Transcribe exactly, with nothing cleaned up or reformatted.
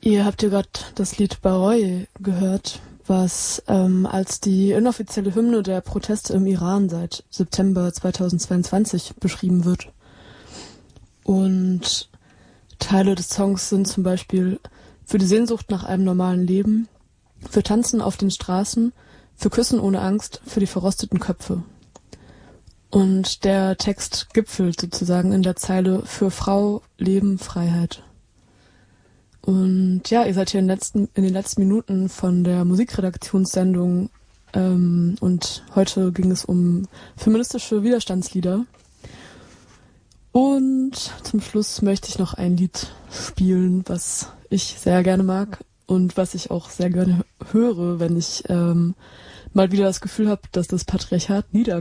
Ihr habt ja gerade das Lied Baroye gehört, was ähm, als die inoffizielle Hymne der Proteste im Iran seit September zweitausendzweiundzwanzig beschrieben wird. Und Teile des Songs sind zum Beispiel für die Sehnsucht nach einem normalen Leben, für Tanzen auf den Straßen, für Küssen ohne Angst, für die verrosteten Köpfe. Und der Text gipfelt sozusagen in der Zeile für Frau, Leben, Freiheit. Und ja, ihr seid hier in, letzten, in den letzten Minuten von der Musikredaktionssendung ähm, und heute ging es um feministische Widerstandslieder. Und zum Schluss möchte ich noch ein Lied spielen, was ich sehr gerne mag und was ich auch sehr gerne höre, wenn ich ähm, mal wieder das Gefühl habe, dass das Patriarchat nieder